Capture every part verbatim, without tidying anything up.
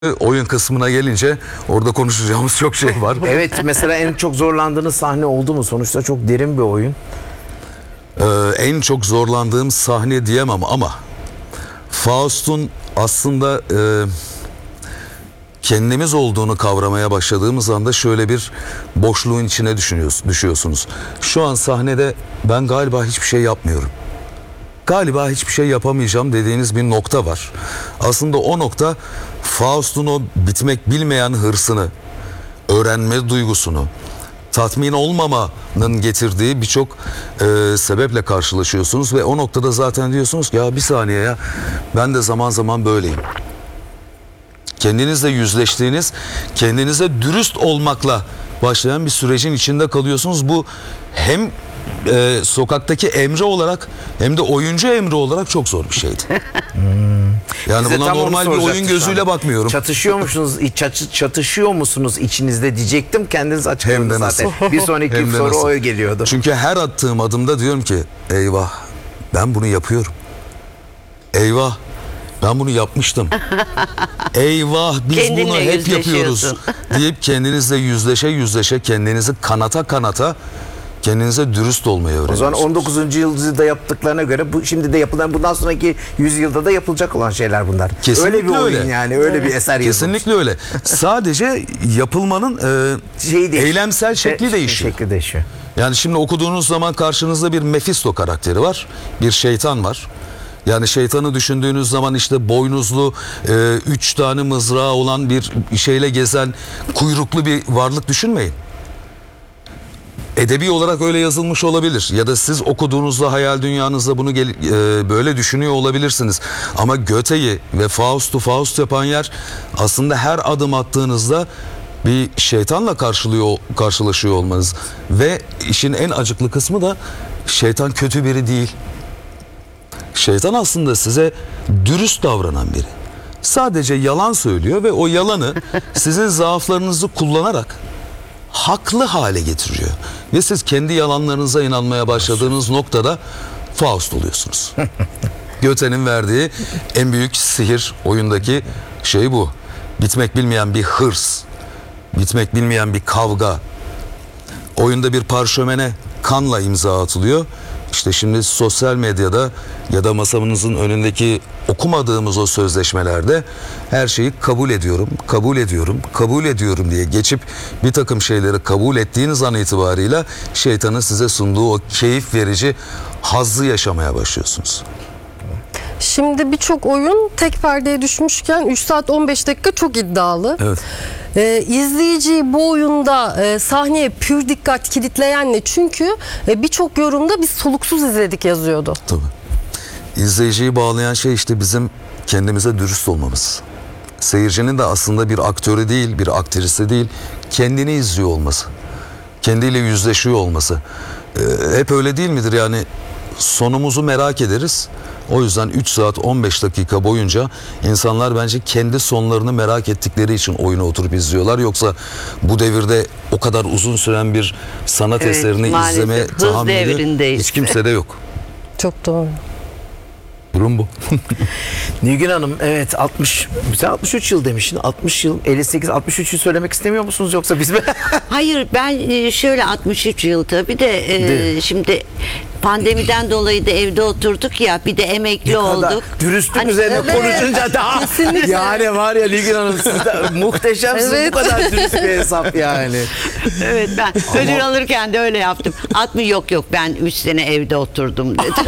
Oyun kısmına gelince orada konuşacağımız çok şey var. Evet, mesela en çok zorlandığınız sahne oldu mu? Sonuçta çok derin bir oyun. Ee, en çok zorlandığım sahne diyemem ama Faust'un aslında e, kendimiz olduğunu kavramaya başladığımız anda şöyle bir boşluğun içine düşünüyoruz, düşüyorsunuz. Şu an sahnede ben galiba hiçbir şey yapmıyorum. Galiba hiçbir şey yapamayacağım dediğiniz bir nokta var. Aslında o nokta Faust'un o bitmek bilmeyen hırsını, öğrenme duygusunu, tatmin olmamanın getirdiği birçok e, sebeple karşılaşıyorsunuz ve o noktada zaten diyorsunuz ki ya bir saniye ya ben de zaman zaman böyleyim. Kendinizle yüzleştiğiniz, kendinize dürüst olmakla başlayan bir sürecin içinde kalıyorsunuz. Bu hem e, sokaktaki Emre olarak hem de oyuncu Emre olarak çok zor bir şeydi. Yani Bize buna tam onu normal bir soracaktım oyun şu gözüyle an. bakmıyorum. Çatışıyor musunuz? çat- çatışıyor musunuz içinizde diyecektim. Kendiniz Hem açıkladınız de zaten. nasıl. Bir sonraki Hem de soru nasıl. o geliyordu. Çünkü her attığım adımda diyorum ki eyvah ben bunu yapıyorum. Eyvah ben bunu yapmıştım. Eyvah biz Kendinle bunu hep yapıyoruz yüzleşiyorsun. deyip kendinizle yüzleşe yüzleşe kendinizi kanata kanata kendinize dürüst olmayı O zaman öğreniyorsunuz. on dokuzuncu yüzyılda yaptıklarına göre bu şimdi de yapılan, bundan sonraki yüzyılda da yapılacak olan şeyler bunlar. Kesinlikle öyle bir oyun öyle. yani, öyle bir eser yazılmış. Kesinlikle öyle. Sadece yapılmanın e, Şey değiş- eylemsel şekli Şe- değişiyor. Şekli değişiyor. Yani şimdi okuduğunuz zaman karşınızda bir Mephisto karakteri var. Bir şeytan var. Yani şeytanı düşündüğünüz zaman işte boynuzlu, e, üç tane mızrağı olan bir şeyle gezen kuyruklu bir varlık düşünmeyin. Edebi olarak öyle yazılmış olabilir ya da siz okuduğunuzda hayal dünyanızda bunu gel- e, böyle düşünüyor olabilirsiniz. Ama Goethe'yi ve Faust'u Faust yapan yer aslında her adım attığınızda bir şeytanla karşılıyor, karşılaşıyor olmanız. Ve işin en acıklı kısmı da şeytan kötü biri değil. Şeytan aslında size dürüst davranan biri. Sadece yalan söylüyor ve o yalanı sizin zaaflarınızı kullanarak haklı hale getiriyor. Ve siz kendi yalanlarınıza inanmaya başladığınız noktada Faust oluyorsunuz. Goethe'nin verdiği en büyük sihir oyundaki şey bu. Bitmek bilmeyen bir hırs, bitmek bilmeyen bir kavga. Oyunda bir parşömene kanla imza atılıyor. İşte şimdi sosyal medyada ya da masamızın önündeki okumadığımız o sözleşmelerde her şeyi kabul ediyorum, kabul ediyorum, kabul ediyorum diye geçip bir takım şeyleri kabul ettiğiniz an itibarıyla şeytanın size sunduğu o keyif verici hazzı yaşamaya başlıyorsunuz. Şimdi birçok oyun tek perdeye düşmüşken üç saat on beş dakika çok iddialı. Evet. Ee, izleyiciyi bu oyunda e, sahneye pür dikkat kilitleyen ne? Çünkü e, birçok yorumda biz soluksuz izledik yazıyordu. Tabii. İzleyiciyi bağlayan şey işte bizim kendimize dürüst olmamız. Seyircinin de aslında bir aktörü değil, bir aktrisi değil, kendini izliyor olması. Kendiyle yüzleşiyor olması. Ee, hep öyle değil midir yani? Sonumuzu merak ederiz. O yüzden üç saat on beş dakika boyunca insanlar bence kendi sonlarını merak ettikleri için oyuna oturup izliyorlar. Yoksa bu devirde o kadar uzun süren bir sanat Evet, eserini maalesef. izleme Hız tahammülü devrindeyiz. hiç kimsede yok. Çok doğru. Durum bu. Nilgün Hanım, evet, altmış, sen altmış üç yıl demişsin. altmış yıl, elli sekiz, altmış üçü söylemek istemiyor musunuz yoksa biz mi? Hayır, ben e, şöyle altmış üç yıl tabii de e, Değil. şimdi pandemiden dolayı da evde oturduk ya, bir de emekli olduk. Dürüstlük Hani- üzerine Evet. konuşunca daha Kesinlikle. yani var ya Nilgün Hanım, siz de muhteşemsiniz. Evet. Bu kadar dürüst bir hesap yani. Evet, ben ödül alırken de öyle yaptım. altmış yok yok, ben üç sene evde oturdum dedim.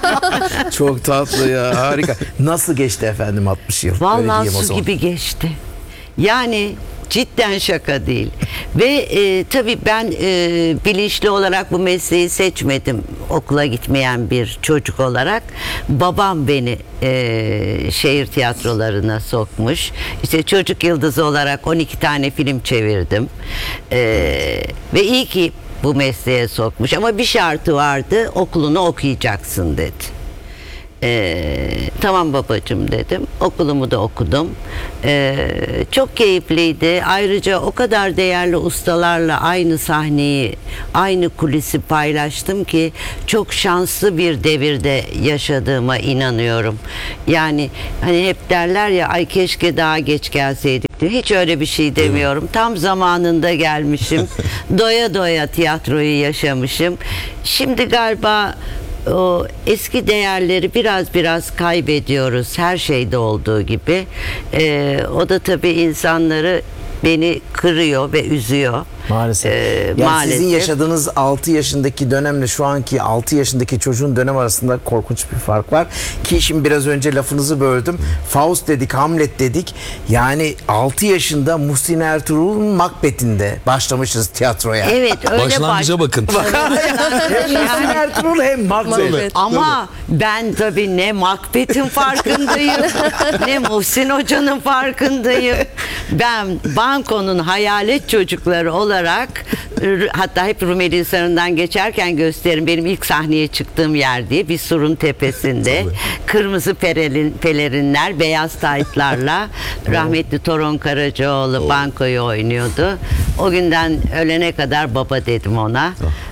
Çok tatlı ya, harika. Nasıl geçti efendim altmış yıl? Öyle Vallahi diyeyim o su zaman. gibi geçti. Yani cidden şaka değil. Ve e, tabii ben e, bilinçli olarak bu mesleği seçmedim. Okula gitmeyen bir çocuk olarak. Babam beni e, şehir tiyatrolarına sokmuş. İşte çocuk yıldızı olarak on iki tane film çevirdim. E, ve iyi ki bu mesleğe sokmuş. Ama bir şartı vardı, okulunu okuyacaksın dedi. Ee, tamam babacığım dedim. Okulumu da okudum. Ee, çok keyifliydi. Ayrıca o kadar değerli ustalarla aynı sahneyi, aynı kulisi paylaştım ki çok şanslı bir devirde yaşadığıma inanıyorum. Yani hani hep derler ya, ay keşke daha geç gelseydik diye. Hiç öyle bir şey demiyorum. Tam zamanında gelmişim. Doya doya tiyatroyu yaşamışım. Şimdi galiba o eski değerleri biraz biraz kaybediyoruz, her şeyde olduğu gibi. Ee, o da tabii insanları, beni kırıyor ve üzüyor. Maalesef. Ee, yani maalesef. sizin yaşadığınız altı yaşındaki dönemle şu anki altı yaşındaki çocuğun dönem arasında korkunç bir fark var. Ki şimdi biraz önce lafınızı böldüm. Faust dedik, Hamlet dedik. Yani altı yaşında Muhsin Ertuğrul'un Macbeth'inde başlamışız tiyatroya. Evet, öyle Başlangıca baş- bakın. Hem Muhsin Ertuğrul hem Macbeth. Macbeth. Ama ben tabii ne Macbeth'in farkındayım, ne Muhsin Hoca'nın farkındayım. Ben bankonun hayalet çocukları olarak, r- hatta hep Rumeli Hisarı'ndan geçerken gösteririm, benim ilk sahneye çıktığım yer diye, bir surun tepesinde kırmızı perelin, pelerinler, beyaz taytlarla rahmetli Toron Karacaoğlu bankoyu oynuyordu. O günden ölene kadar baba dedim ona.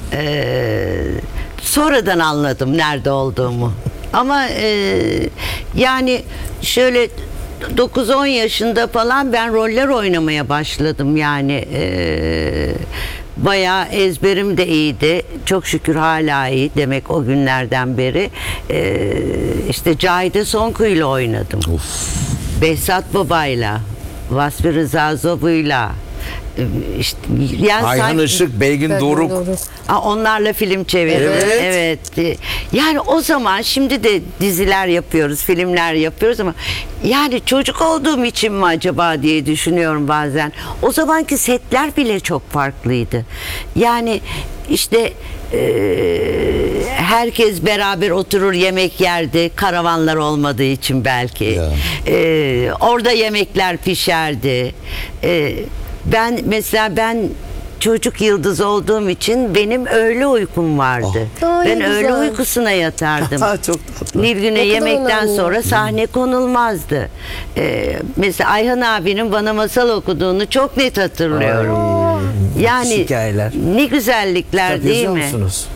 Ee, sonradan anladım nerede olduğumu. Ama e, yani şöyle dokuz on yaşında falan ben roller oynamaya başladım yani. E, bayağı ezberim de iyiydi. Çok şükür hala iyi, demek o günlerden beri. E, işte Cahide Sonku ile oynadım. Behzat Baba'yla, Vasfi Rıza Zobu'yla, işte yani Ayhan sanki- Işık, Belgin Belgin Doruk. Doruk. Aa, onlarla film çevirdim. Evet. Evet. Yani o zaman, şimdi de diziler yapıyoruz, filmler yapıyoruz ama yani çocuk olduğum için mi acaba diye düşünüyorum bazen. O zamanki setler bile çok farklıydı. Yani işte eee, herkes beraber oturur yemek yerdi, karavanlar olmadığı için belki. Ya. Eee, orada yemekler pişerdi. Eee, ben mesela ben çocuk yıldız olduğum için benim öğle uykum vardı. Aa, ne ben öğle güzel. uykusuna yatardım. Aa, çok tatlı. Nilgün'e Ne kadar yemekten önemli. sonra sahne konulmazdı. Ee, mesela Ayhan abinin bana masal okuduğunu çok net hatırlıyorum. Yani hikayeler. ne güzellikler değil Yazıyor mi? musunuz?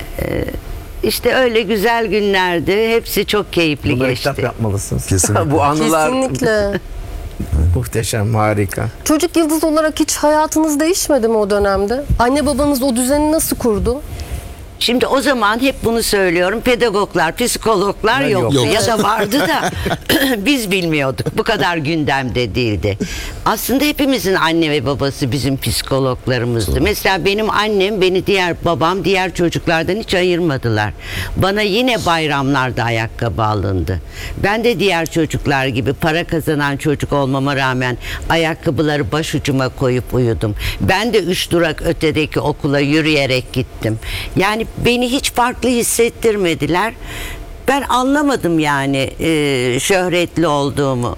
İşte öyle güzel günlerdi. Hepsi çok keyifli Bunları geçti. kitap yapmalısınız. Kesinlikle. Bu anılar Kesinlikle. muhteşem, harika. Çocuk yıldız olarak hiç hayatınız değişmedi mi o dönemde? Anne babanız o düzeni nasıl kurdu? Şimdi o zaman hep bunu söylüyorum. Pedagoglar, psikologlar Yok. yoktu. Yok. Ya da vardı da biz bilmiyorduk. Bu kadar gündemde değildi. Aslında hepimizin anne ve babası bizim psikologlarımızdı. Mesela benim annem beni diğer babam diğer çocuklardan hiç ayırmadılar. Bana yine bayramlarda ayakkabı alındı. Ben de diğer çocuklar gibi para kazanan çocuk olmama rağmen ayakkabıları başucuma koyup uyudum. Ben de üç durak ötedeki okula yürüyerek gittim. Yani beni hiç farklı hissettirmediler. Ben anlamadım yani e, şöhretli olduğumu.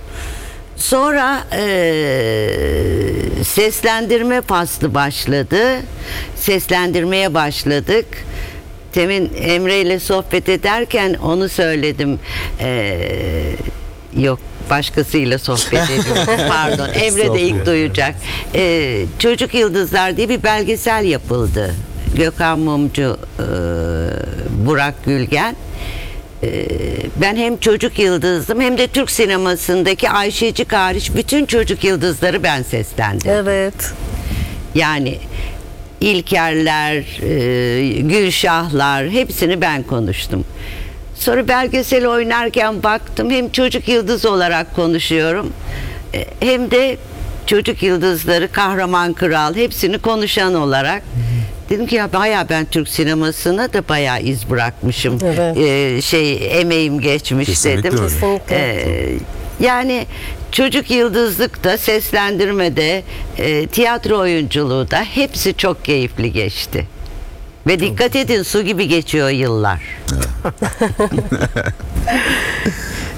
Sonra e, seslendirme faslı başladı. Seslendirmeye başladık. Temin Emre ile sohbet ederken onu söyledim. E, yok, başkasıyla sohbet ediyorum. Pardon. Emre de ilk duyacak. E, Çocuk Yıldızlar diye bir belgesel yapıldı. Gökhan Mumcu, e, Burak Gülgen. E, ben hem çocuk yıldızdım hem de Türk sinemasındaki Ayşecik hariç bütün çocuk yıldızları ben seslendim. Evet. Yani İlkerler, e, Gülşahlar, hepsini ben konuştum. Sonra belgesel oynarken baktım hem çocuk yıldız olarak konuşuyorum e, hem de çocuk yıldızları, Kahraman Kral, hepsini konuşan olarak. Dedim ki ya bayağı ben Türk sinemasına da bayağı iz bırakmışım. Evet. Ee, şey emeğim geçmiş Kesinlikle dedim. öyle. Kesinlikle. Ee, yani çocuk yıldızlıkta, seslendirmede, e, tiyatro oyunculuğu da hepsi çok keyifli geçti. Ve dikkat edin, su gibi geçiyor yıllar.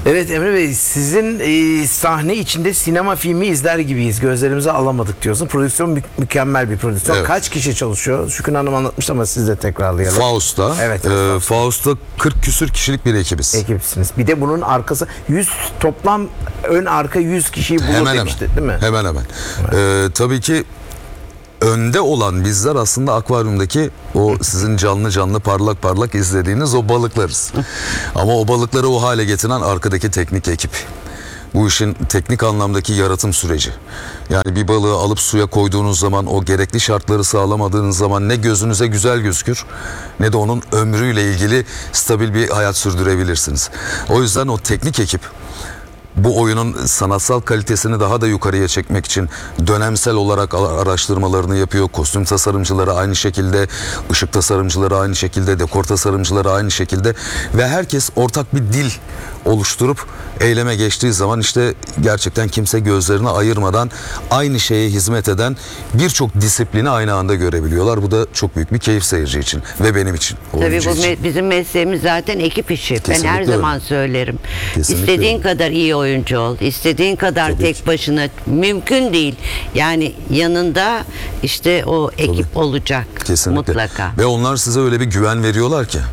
Evet Emre Bey, sizin e, sahne içinde sinema filmi izler gibiyiz. Gözlerimize alamadık diyorsun. Prodüksiyon mü- mükemmel bir prodüksiyon. Evet. Kaç kişi çalışıyor? Şükran Hanım anlatmıştı ama siz de tekrarlayalım. Faust'ta, Evet, e, evet. Faust'ta kırk küsür kişilik bir ekibiz. Ekipsiniz. Bir de bunun arkası yüz, toplam ön arka yüz kişiyi bulur Hemen demişti hemen. değil mi? Hemen hemen. Ee, tabii ki önde olan bizler aslında akvaryumdaki o sizin canlı canlı parlak parlak izlediğiniz o balıklarız. Ama o balıkları o hale getiren arkadaki teknik ekip. Bu işin teknik anlamdaki yaratım süreci. Yani bir balığı alıp suya koyduğunuz zaman, o gerekli şartları sağlamadığınız zaman ne gözünüze güzel gözükür ne de onun ömrüyle ilgili stabil bir hayat sürdürebilirsiniz. O yüzden o teknik ekip bu oyunun sanatsal kalitesini daha da yukarıya çekmek için dönemsel olarak araştırmalarını yapıyor. Kostüm tasarımcıları aynı şekilde, ışık tasarımcıları aynı şekilde, dekor tasarımcıları aynı şekilde ve herkes ortak bir dil oluşturup eyleme geçtiği zaman işte gerçekten kimse gözlerini ayırmadan aynı şeye hizmet eden birçok disiplini aynı anda görebiliyorlar. Bu da çok büyük bir keyif seyirci için ve benim için. Tabii oyuncu bu için. me- bizim mesleğimiz zaten ekip işi. Kesinlikle ben her öyle. zaman söylerim. Kesinlikle İstediğin öyle. kadar iyi oyuncu ol, istediğin kadar Tabii tek ki. başına mümkün değil. Yani yanında işte o ekip olacak Kesinlikle. mutlaka. Ve onlar size öyle bir güven veriyorlar ki.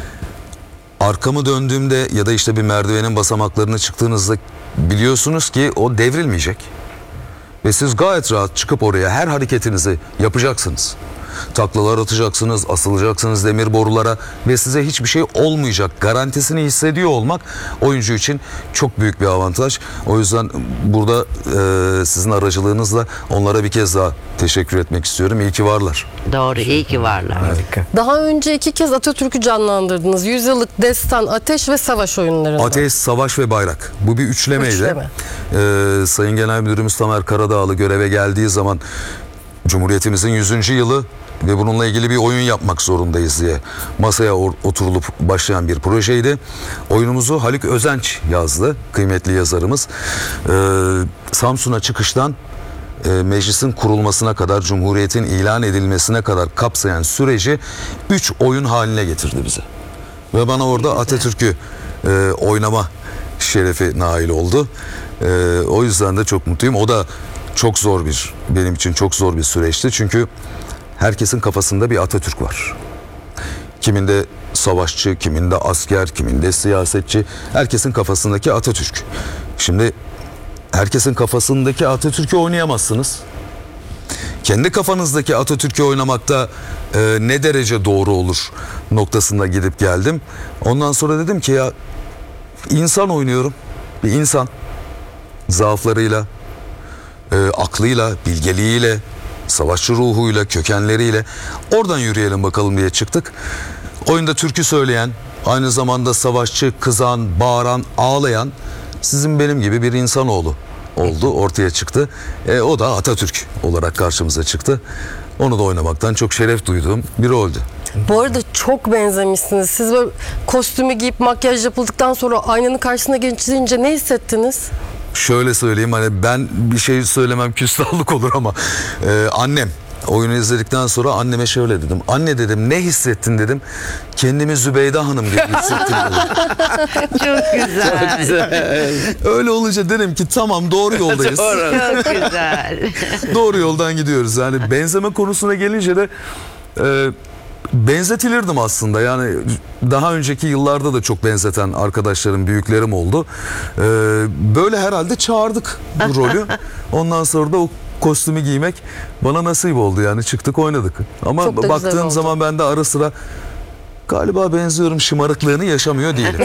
Arkamı döndüğümde ya da işte bir merdivenin basamaklarını çıktığınızda biliyorsunuz ki o devrilmeyecek. Ve siz gayet rahat çıkıp oraya her hareketinizi yapacaksınız. Taklalar atacaksınız, asılacaksınız demir borulara ve size hiçbir şey olmayacak garantisini hissediyor olmak oyuncu için çok büyük bir avantaj. O yüzden burada e, sizin aracılığınızla onlara bir kez daha teşekkür etmek istiyorum. İyi ki varlar. Doğru, iyi ki varlar. Harika. Daha önce iki kez Atatürk'ü canlandırdınız. Yüzyıllık Destan, Ateş ve Savaş oyunlarında. Ateş, Savaş ve Bayrak. Bu bir üçlemeydi. Üçleme. Ee, Sayın Genel Müdürümüz Tamer Karadağlı göreve geldiği zaman Cumhuriyetimizin yüzüncü yılı ve bununla ilgili bir oyun yapmak zorundayız diye masaya or- oturulup başlayan bir projeydi. Oyunumuzu Haluk Özenç yazdı, kıymetli yazarımız. Ee, Samsun'a çıkıştan e, meclisin kurulmasına kadar, Cumhuriyet'in ilan edilmesine kadar kapsayan süreci üç oyun haline getirdi bize. Ve bana orada Atatürk'ü e, oynama şerefi nail oldu. E, o yüzden de çok mutluyum. O da çok zor bir, benim için çok zor bir süreçti. Çünkü herkesin kafasında bir Atatürk var. Kiminde savaşçı, kiminde asker, kiminde siyasetçi. Herkesin kafasındaki Atatürk. Şimdi herkesin kafasındaki Atatürk'ü oynayamazsınız. Kendi kafanızdaki Atatürk'ü oynamakta e, ne derece doğru olur noktasında gidip geldim. Ondan sonra dedim ki ya insan oynuyorum. Bir insan zaaflarıyla, e, aklıyla, bilgeliğiyle, savaşçı ruhuyla, kökenleriyle oradan yürüyelim bakalım diye çıktık. Oyunda türkü söyleyen, aynı zamanda savaşçı, kızan, bağıran, ağlayan sizin benim gibi bir insanoğlu oldu, ortaya çıktı. E, o da Atatürk olarak karşımıza çıktı. Onu da oynamaktan çok şeref duyduğum bir roldü. Bu arada çok benzemişsiniz. Siz böyle kostümü giyip makyaj yapıldıktan sonra aynanın karşısına geçince ne hissettiniz? Şöyle söyleyeyim, hani ben bir şey söylemem küstahlık olur ama e, annem oyunu izledikten sonra anneme şöyle dedim. Anne dedim, ne hissettin dedim. Kendimi Zübeyde Hanım gibi hissettim dedim. Çok güzel. Öyle olunca dedim ki tamam, doğru yoldayız. Çok güzel. Doğru yoldan gidiyoruz. Yani benzeme konusuna gelince de e, benzetilirdim aslında. Yani daha önceki yıllarda da çok benzeten arkadaşlarım, büyüklerim oldu. E, böyle herhalde çağırdık bu rolü. Ondan sonra da o kostümü giymek bana nasip oldu. Yani çıktık, oynadık. Ama Çok da güzel baktığım oldu. zaman ben de ara sıra galiba benziyorum, şımarıklığını yaşamıyor değilim.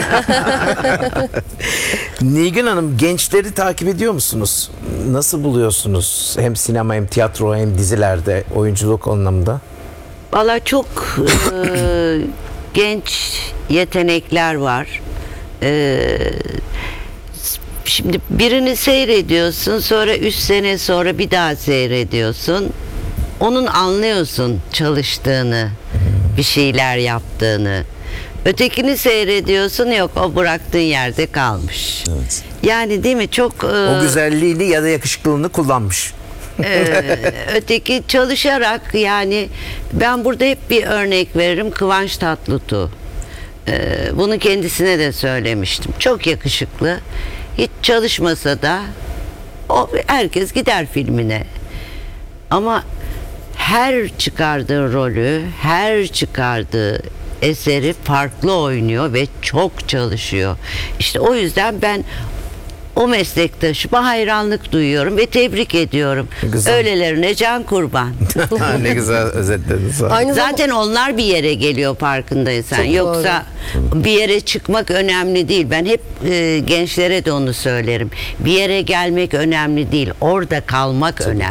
Nilgün Hanım, gençleri takip ediyor musunuz? Nasıl buluyorsunuz? Hem sinema hem tiyatro hem dizilerde oyunculuk anlamında. Valla çok e, genç yetenekler var. E, şimdi birini seyrediyorsun, sonra üç sene sonra bir daha seyrediyorsun. Onun anlıyorsun çalıştığını, bir şeyler yaptığını. Ötekini seyrediyorsun, yok o bıraktığın yerde kalmış. Evet. Yani değil mi, çok... e, O güzelliğini ya da yakışıklılığını kullanmış. Ee, öteki çalışarak, yani ben burada hep bir örnek veririm, Kıvanç Tatlıtuğ. Ee, bunu kendisine de söylemiştim. Çok yakışıklı. Hiç çalışmasa da o herkes gider filmine. Ama her çıkardığı rolü, her çıkardığı eseri farklı oynuyor ve çok çalışıyor. İşte o yüzden ben o meslektaşıma hayranlık duyuyorum ve tebrik ediyorum. Güzel. Öylelerine can kurban. Ne güzel özetlediniz. Aynı zamanda Zaten onlar bir yere geliyor farkındaysan. Çok Yoksa bir yere çıkmak önemli değil. Ben hep e, gençlere de onu söylerim. Bir yere gelmek önemli değil. Orada kalmak önemli.